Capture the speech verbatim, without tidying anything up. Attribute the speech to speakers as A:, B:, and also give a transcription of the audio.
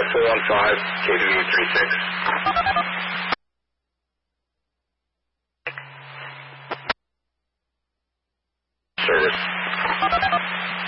A: four one five, K W three six. Service.